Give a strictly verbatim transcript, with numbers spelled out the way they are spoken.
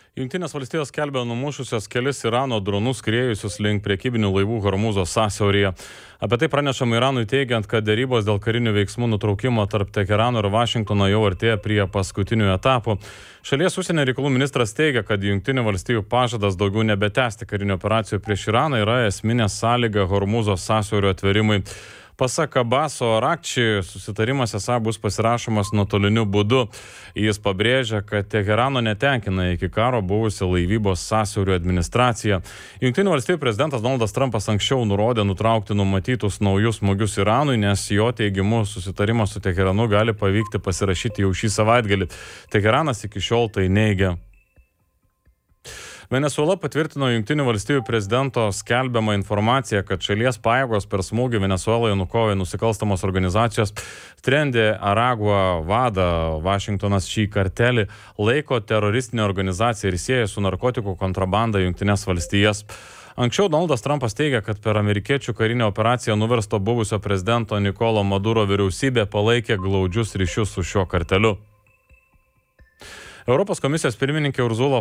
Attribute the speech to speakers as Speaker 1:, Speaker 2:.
Speaker 1: Jungtinės valstijos skelbia numušusios kelis Irano dronus skriejusius link priekybinių laivų Hormūzo sąsiauryje. Apie tai pranešama Iranui teigiant, kad dėrybos dėl karinių veiksmų nutraukimo tarp Teherano ir Vašingtono jau artėja prie paskutinių etapų. Šalies užsienio reikalų ministras teigia, kad Jungtinių valstijų pažadas daugiau nebetęsti karinių operacijų prieš Iraną yra esminė sąlyga Hormūzo sąsiaurio atverimui. Pasak Abaso Arakči, susitarimas esą bus pasirašomas nuotoliniu būdu. Jis pabrėžia, kad Teherano netenkina iki karo buvusi laivybos sąsiaurio administracija. Jungtinių valstijų prezidentas Donaldas Trumpas anksčiau nurodė nutraukti numatytus naujus smūgius Iranui, nes jo teigimu susitarimas su Teheranu gali pavykti pasirašyti jau šį savaitgalį. Teheranas iki šiol tai neigia. Venesuela patvirtino Jungtinių valstijų prezidento skelbiamą informaciją, kad šalies pajėgos per smūgį Venesueloje nukovė nusikalstamos organizacijos Trendė Aragua vadą. Vašingtonas šį kartelį laiko teroristinė organizacija ir sieja su narkotikų kontrabanda Jungtinės valstijas. Anksčiau Donaldas Trumpas teigia, kad per amerikiečių karinę operaciją nuversto buvusio prezidento Nikolo Maduro vyriausybė palaikė glaudžius ryšius su šiuo karteliu. Europos komisijos pirmininkė Ursula